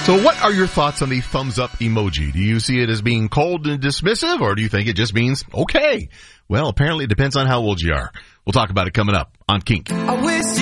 So what are your thoughts on the thumbs up emoji? Do you see it as being cold and dismissive, or do you think it just means okay? Well, apparently it depends on how old you are. We'll talk about it coming up on Kink.